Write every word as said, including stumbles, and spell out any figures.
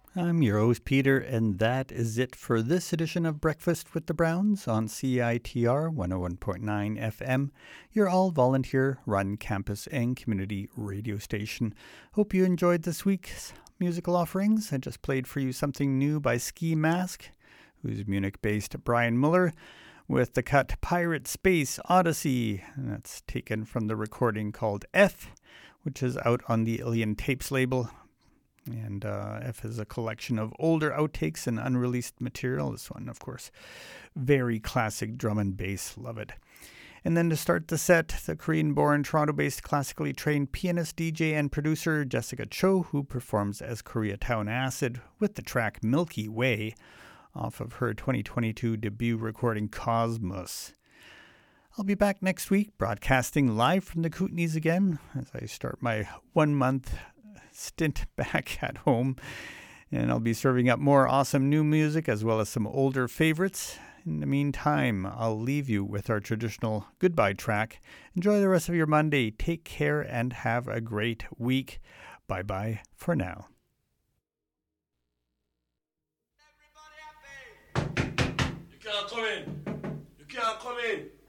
I'm your host, Peter, and that is it for this edition of Breakfast with the Browns on C I T R one oh one point nine F M, your all-volunteer-run campus and community radio station. Hope you enjoyed this week's musical offerings. I just played for you something new by Ski Mask, who's Munich-based Brian Muller, with the cut Pirate Space Odyssey. And that's taken from the recording called F, which is out on the Ilian Tapes label. And uh, F is a collection of older outtakes and unreleased material. This one, of course, very classic drum and bass. Love it. And then to start the set, the Korean-born, Toronto-based, classically trained pianist, D J, and producer Jessica Cho, who performs as Koreatown Acid with the track Milky Way off of her twenty twenty-two debut recording Cosmos. I'll be back next week broadcasting live from the Kootenays again as I start my one-month stint back at home. And I'll be serving up more awesome new music as well as some older favorites. In the meantime, I'll leave you with our traditional goodbye track. Enjoy the rest of your Monday. Take care and have a great week. Bye-bye for now. You can't come in. You can't come in.